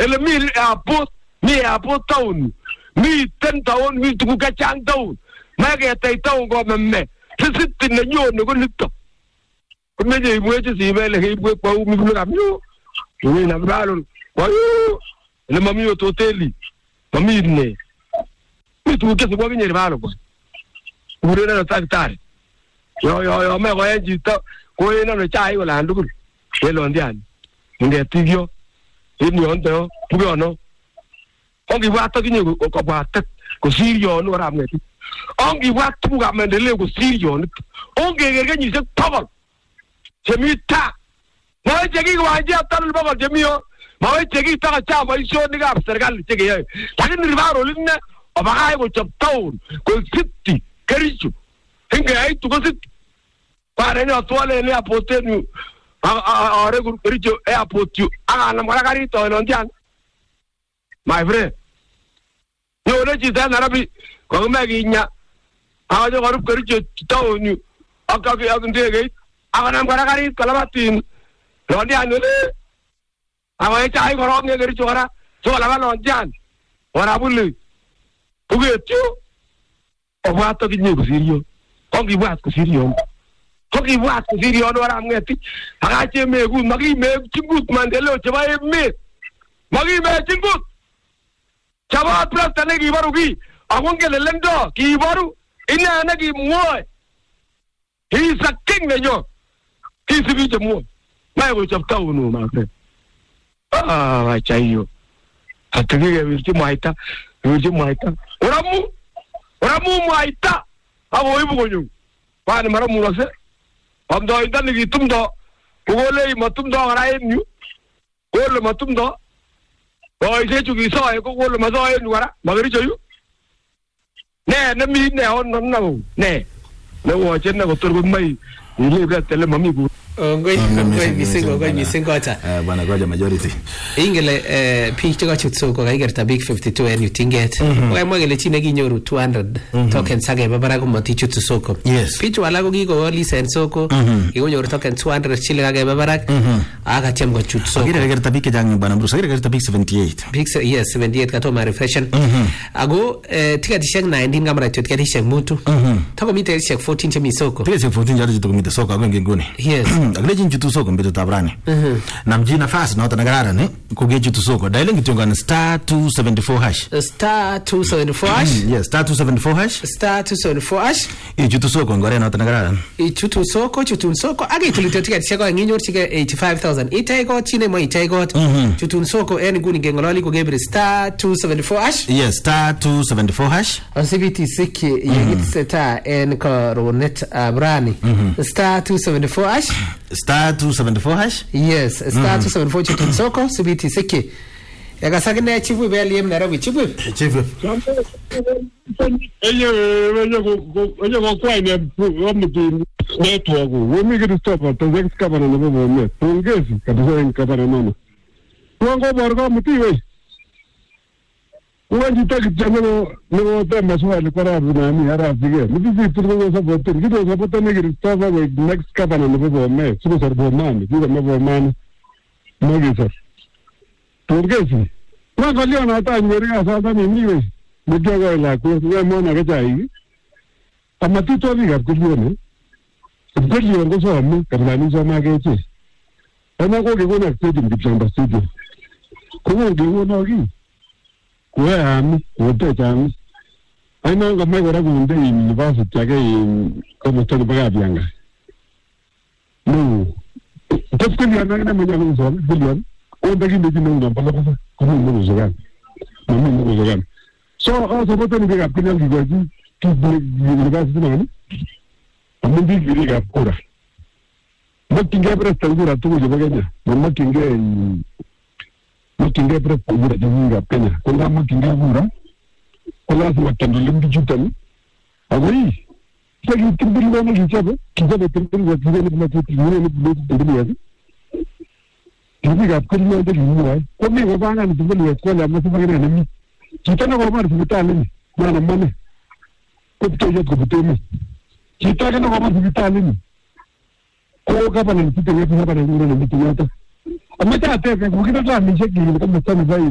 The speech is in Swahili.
ele mi airport town mi ten town mi tu ka chang town ma ke tai town go me sit ne nyo ne ko lito ko me je mo je si bele he bo pa mi lu kam yo ni na balon wa yo le mami yo toteli mami ne mi tu ke se go venire balo ko ure na taktare yo me go e jito ko ina no chai go la ndu ke lo ndian nde tigyo ni on to pugo no ongi wa to kinyo ko ba tet ko sirio no ram ne ongi wa tu ga men de le ko sirio no ongi ge ni se tobol semita ma je gi wa je tal ba je mio ma je gi ta cha ba iso ni ga sergal je ge la ni ba ro linne o ba ga ko chap town ko sitti kerichu hinga ai tu ko sit pare no toale ne apotenu a regu kerichu e apotu na mara gari to no ndian my friend yo le ji da narabi ko me gi nya a jo garu kerichu to ni aka ge agunde ge na mara gari kalabatin lo ndian le awa chai ko ro nge kerichu ara so la lo ndian ora bulu ugetu o va to gi ko sirio ongi wa ko sirio koki wa ko sirio no ram ngeti aga che me gu magi me chingut mandelo chaba me magi me chingut chaba plus tane gi baru gi agonge lendo gi baru ina na gi moy he is a king ne yo he is bi jamo mai go chapta unu ma fe wa chayo atege ge bi maita oramu maita abo ibu go nyu pa ne mara mu rase amdo indan ni tumdo gole matumdo ngarai nyu gole matumdo oi se chu gi so e ko gole ma so e nyu ara magari choyu ne mi ne on no ne wo chen na ko tur gu mai ni le tele mami gu ngoi misingo ta bana goja majority ingele pitch ga chutso ko ga gerta big 52 en utinget wa mo gele chine gi nyoru 200 tokens age babara ko mati chutso ko pitch wala ko gi ko license ko gi nyoru token 200 chile age babara aga tem go chutso ko gi gerta big jang bana brusa gi gerta big 78 big 78 ka to ma refreshen ago tikati sheng 19 gamra tikati sheng mutu tako mi tikati sheng 14 chemi soko tikati sheng 14 jari to mi soko ga ngengoni agleji njutu soko mbeto tabrani namji nafasi na otanagara ne kugeji njutu soko dialing kitongana *274# *274# yes *274# njutu soko ngore na otanagara njutu soko age tulitetika tseko nginyo tsike 85000 itaigo chine mo itaigo njutu soko en guni gengolali ko gebre *274# yes *274# asibiti siki yegit seta en ko ronet abrani *274# *274# yes *274 chitun soko subiti siki yagasagene chifu beliem narawi chifu eyo go kwa ne omuti network wo mi get stop to vex kabana no bo me pungezi kabisa en kabana mama wango borgo muti we wanji tak jamano no te maswali para bunami ara fige muti turgo so botin gido so botin ne get stop we next kabana no bo me subo sar bo mami gido no bo mami no gido pungezi wango leo na ta nyeri asa ta ni we mujogo la ko we mona ga jai amatito viga kulione kulione ngo so mu kabani so ma ga che ana ko ge gona te dim jamba studio ko ge gona gi ko am ko te jam ana ga mai gora gunde university ga como todo baga bianga no to kulione na mo nyalo so kulione o dagi me no na bala ko mo zo gan mo zo gan so also boten biga pinal gi goji ki university no amundi giriga pura makinge prestangura tu je baganya makinge prestangura jinga penya kuna makinge gura kuna matando limbi jutani agoi sagi timbili na gichabe kijabe timbili wa kile ni mati ni timbili ya giriga pura de liwa ko mi go bana ni timbili ya ko la masu bagina ni kitana ko mar futali na mane ko to je ko butemi kita kan orang hospital ni, kau kapan ni kita ni apa ni orang ni kita ni, amma tak ada kan kita tak ni cek ni kita mesti ni